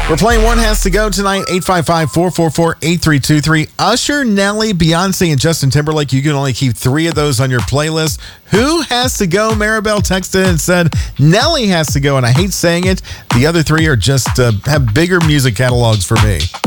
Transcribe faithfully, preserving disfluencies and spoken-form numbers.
We're playing One Has to Go tonight, eight five five, four four four, eight three two three. Usher, Nelly, Beyonce, and Justin Timberlake. You can only keep three of those on your playlist. Who has to go? Maribel texted and said Nelly has to go, and I hate saying it. The other three are just uh, have bigger music catalogs for me.